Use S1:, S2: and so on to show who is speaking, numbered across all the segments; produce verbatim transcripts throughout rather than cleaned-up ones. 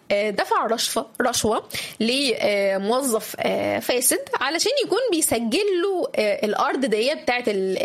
S1: دفع رشوة رشوة لموظف فاسد علشان يكون بيسجل له الارض دي بتاعت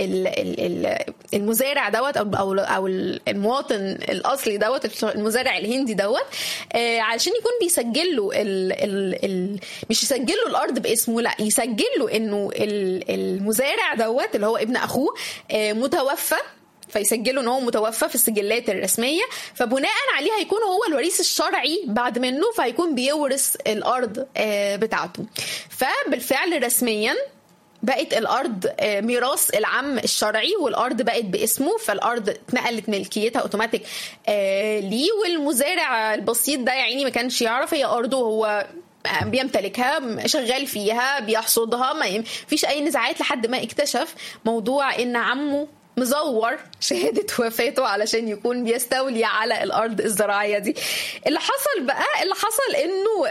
S1: المزارع دوت او او المواطن الاصلي دوت المزارع الهندي دوت، علشان يكون بيسجل له ال ال ال مش يسجل له الارض باسمه، لا يسجل له انه المزارع دوت اللي هو ابن اخوه متوفى، فيسجلوا ان هو متوفى في السجلات الرسميه، فبناء عليها هيكون هو الوريث الشرعي بعد منه، فهيكون بيورث الارض بتاعته. فبالفعل رسميا بقت الارض ميراث العم الشرعي، والارض بقت باسمه، فالارض اتنقلت ملكيتها اوتوماتيك ليه، والمزارع البسيط ده يعني ما كانش يعرف هي ارضه، هو بيمتلكها شغال فيها بيحصدها، ما فيش اي نزاعات لحد ما اكتشف موضوع ان عمه مزور شهادة وفاته علشان يكون بيستولي على الأرض الزراعية دي. اللي حصل بقى اللي حصل إنه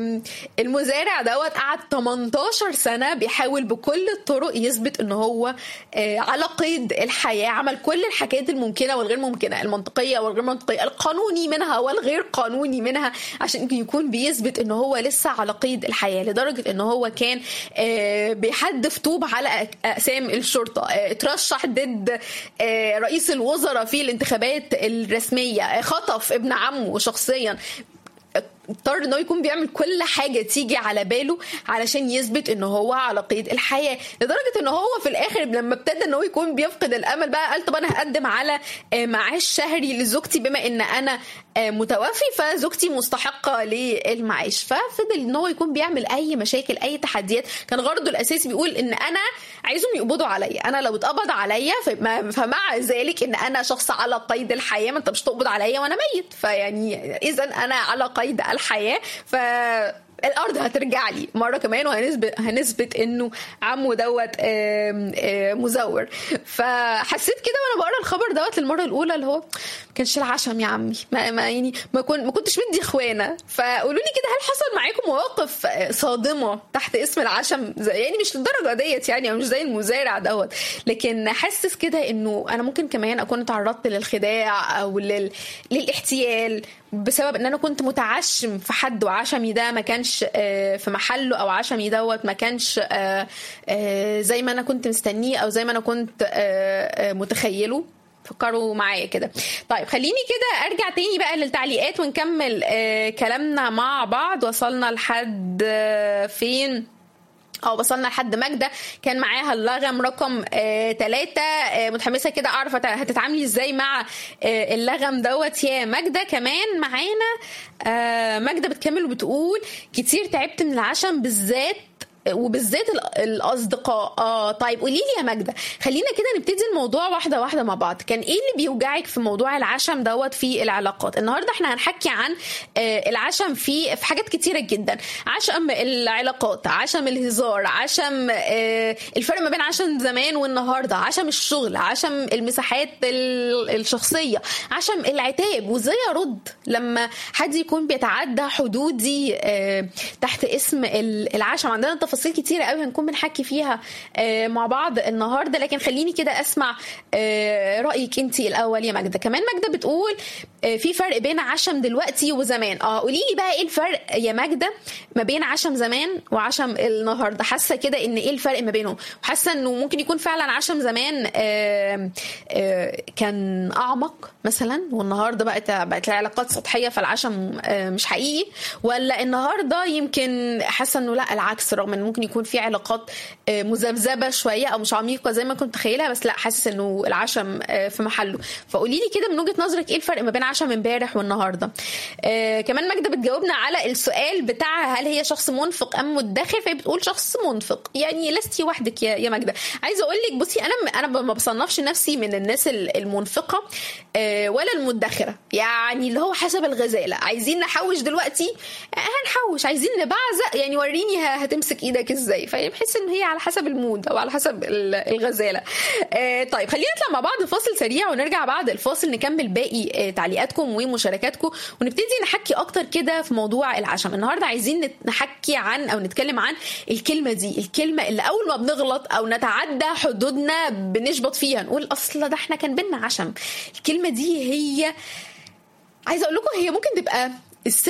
S1: المزارع دوت قعد تمنتاشر سنة بيحاول بكل الطرق يثبت إنه هو على قيد الحياة، عمل كل الحاجات الممكنة والغير ممكنة، المنطقية والغير منطقية، القانوني منها والغير قانوني منها، عشان يكون بيثبت إنه هو لسه على قيد الحياة، لدرجة إنه هو كان بيحدف طوب على أقسام الشرطة، اترشح ضد رئيس الوزراء في الانتخابات الرسمية، خطف ابن عمه شخصيا، اضطر انه يكون بيعمل كل حاجة تيجي على باله علشان يثبت انه هو على قيد الحياة، لدرجة انه هو في الاخر لما ابتدى انه يكون بيفقد الامل بقى قال طب انا هقدم على معاش شهري لزوجتي بما ان انا متوفي فزوجتي مستحقة للمعاش. ففضل ان هو يكون بيعمل اي مشاكل اي تحديات، كان غرضه الاساسي بيقول ان انا عايزهم يقبضوا عليا، انا لو اتقبض عليا فمع ذلك ان انا شخص على قيد الحياة، ما انت مش تقبض عليا وانا ميت، فيعني اذا انا على قيد الحياة، ف الارض هترجع لي مره كمان، وهنثبت هنثبت انه عمه دوت مزور. فحسيت كده وانا بقرا الخبر دوت للمره الاولى اللي هو ما كانش العشم يا عمي، ما, ما يعني ما كنت ما كنتش مدي اخوانا. فقولوا لي كده، هل حصل معاكم مواقف صادمه تحت اسم العشم؟ يعني مش للدرجه ديت يعني، او مش زي المزارع دوت، لكن حاسس كده انه انا ممكن كمان اكون تعرضت للخداع او لل... للاحتيال بسبب ان انا كنت متعشم في حد، وعشمي ده ما كانش في محله، او عشمي دوت ما كانش زي ما انا كنت مستنيه او زي ما انا كنت متخيله. فكروا معايا كده. طيب خليني كده ارجع تاني بقى للتعليقات ونكمل كلامنا مع بعض. وصلنا لحد فين؟ او وصلنا لحد ماجدة كان معاها اللغم رقم ثلاثة. آه متحمسة كده اعرف هتتعاملي ازاي مع آه اللغم دوت يا ماجدة. كمان معانا آه ماجدة بتكمل وبتقول كتير تعبت من العشم بالذات وبالذات الاصدقاء. اه طيب قولي لي يا ماجدة، خلينا كده نبتدي الموضوع واحده واحده مع بعض. كان ايه اللي بيوجعك في موضوع العشم دوت في العلاقات؟ النهارده احنا هنحكي عن آه العشم في في حاجات كتيره جدا، عشم العلاقات، عشم الهزار، عشم آه الفرق ما بين عشم زمان والنهارده، عشم الشغل، عشم المساحات الشخصيه، عشم العتاب، وازاي ارد لما حد يكون بيتعدى حدودي آه تحت اسم العشم. عندنا تفاصيل كتيرة قوي هنكون بنحكي فيها مع بعض النهاردة، لكن خليني كده أسمع رأيك أنتي الأول يا ماجدة. كمان ماجدة بتقول في فرق بين عشم دلوقتي وزمان. اه قولي لي بقى ايه الفرق يا ماجدة ما بين عشم زمان وعشم النهاردة؟ حاسة كده ان ايه الفرق ما بينهم؟ وحاسة انه ممكن يكون فعلا عشم زمان آآ آآ كان أعمق مثلا، والنهاردة بقت بقت العلاقات سطحية فالعشم مش حقيقي، ولا النهاردة يمكن حاسة انه لا العكس، رغم ان ممكن يكون في علاقات مذبذبه شويه او مش عميقه زي ما كنت متخيلها، بس لا حاسس انه العشم في محله. فقولي لي كده من وجهه نظرك ايه الفرق ما بين عشم امبارح والنهارده؟ آه كمان ماجده بتجاوبنا على السؤال بتاع هل هي شخص منفق ام مدخر، فهي بتقول شخص منفق. يعني لستي وحدك يا يا ماجده. عايزه اقول لك بصي، انا انا ما بصنفش نفسي من الناس المنفقه آه ولا المدخره، يعني اللي هو حسب الغزاله، عايزين نحوش دلوقتي هنحوش، عايزين نبعزق يعني وريني هتمسك ايدك ازاي. فبحس ان هي على حسب المود او على حسب الغزاله. آه طيب خلينا نطلع مع بعض فاصل سريع ونرجع بعد الفاصل نكمل باقي آه تعليقاتكم ومشاركاتكم، ونبتدي نحكي اكتر كده في موضوع العشم. النهارده عايزين نحكي عن او نتكلم عن الكلمه دي، الكلمه اللي اول ما بنغلط او نتعدى حدودنا بنشبط فيها نقول اصلا ده احنا كان بينا عشم. الكلمه دي هي عايزه اقول لكم هي ممكن تبقى